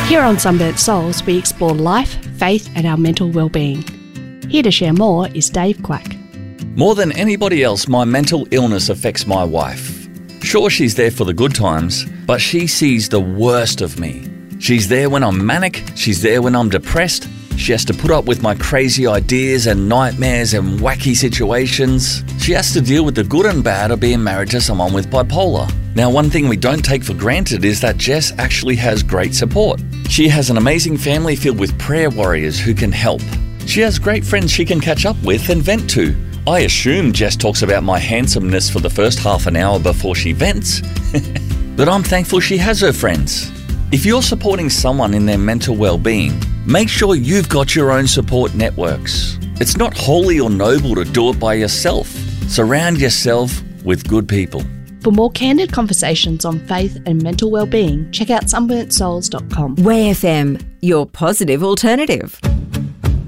Here on Sunburnt Souls, we explore life, faith and our mental well-being. Here to share more is Dave Quack. More than anybody else, my mental illness affects my wife. Sure, she's there for the good times, but she sees the worst of me. She's there when I'm manic, she's there when I'm depressed. She has to put up with my crazy ideas and nightmares and wacky situations. She has to deal with the good and bad of being married to someone with bipolar. Now, one thing we don't take for granted is that Jess actually has great support. She has an amazing family filled with prayer warriors who can help. She has great friends she can catch up with and vent to. I assume Jess talks about my handsomeness for the first half an hour before she vents. But I'm thankful she has her friends. If you're supporting someone in their mental well-being, make sure you've got your own support networks. It's not holy or noble to do it by yourself. Surround yourself with good people. For more candid conversations on faith and mental well-being, check out sunburntsouls.com. Way FM, your positive alternative.